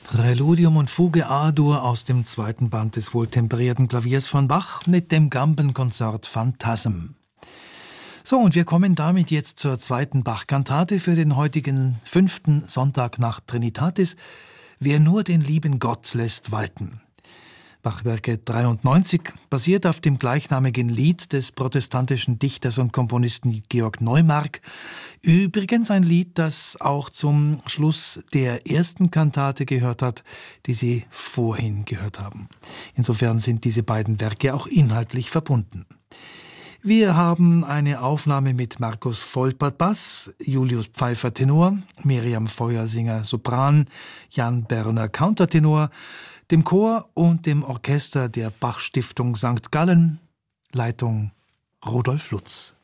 Präludium und Fuge A-Dur aus dem zweiten Band des wohltemperierten Klaviers von Bach mit dem Gambenkonzert Phantasm. So, und wir kommen damit jetzt zur zweiten Bach-Kantate für den heutigen 5. Sonntag nach Trinitatis. Wer nur den lieben Gott lässt walten. Bachwerke 93 basiert auf dem gleichnamigen Lied des protestantischen Dichters und Komponisten Georg Neumark. Übrigens ein Lied, das auch zum Schluss der ersten Kantate gehört hat, die Sie vorhin gehört haben. Insofern sind diese beiden Werke auch inhaltlich verbunden. Wir haben eine Aufnahme mit Markus Volpert Bass, Julius Pfeiffer Tenor, Miriam Feuersinger Sopran, Jan Berner Countertenor, dem Chor und dem Orchester der Bach-Stiftung St. Gallen, Leitung Rudolf Lutz.